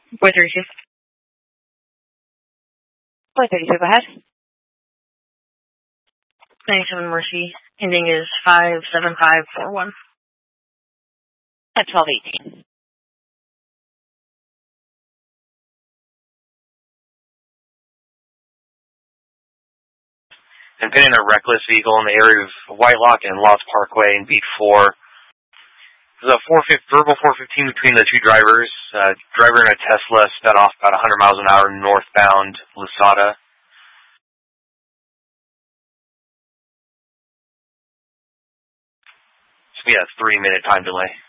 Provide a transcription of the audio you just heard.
Boy 32. Boy 32, go ahead. 97 Mercy. Ending is 57541. At 1218. And pinning a reckless vehicle in the area of Whitelock and Lost Parkway in beat 4. There's a verbal 415 between the two drivers. Driver in a Tesla sped off about 100 miles an hour northbound Lasada. Should be a 3-minute time delay.